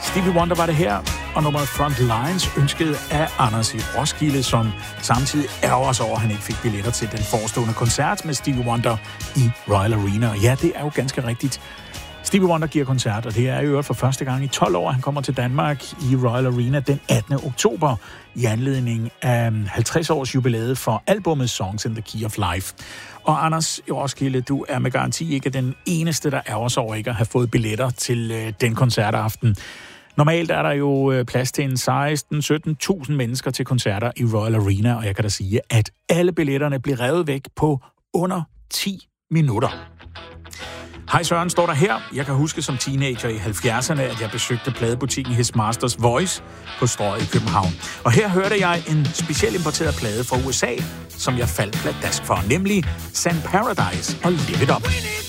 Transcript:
Stevie Wonder var det her, og nummeret Frontlines ønsket af Anders i Roskilde, som samtidig ærger sig over, at han ikke fik billetter til den forestående koncert med Stevie Wonder i Royal Arena. Og ja, det er jo ganske rigtigt. Stevie Wonder giver koncert, og det er jo for første gang i 12 år, han kommer til Danmark i Royal Arena den 18. oktober i anledning af 50 års jubilæet for albummet Songs in the Key of Life. Og Anders i Roskilde, du er med garanti ikke den eneste, der ærger sig over ikke at have fået billetter til den koncertaften. Normalt er der jo plads til en 16-17.000 mennesker til koncerter i Royal Arena, og jeg kan da sige, at alle billetterne bliver revet væk på under 10 minutter. Hej Søren, står der her. Jeg kan huske som teenager i 70'erne, at jeg besøgte pladebutikken His Masters Voice på Strøget i København. Og her hørte jeg en specielt importeret plade fra USA, som jeg faldt pladask for, nemlig Sand Paradise og Live It Up.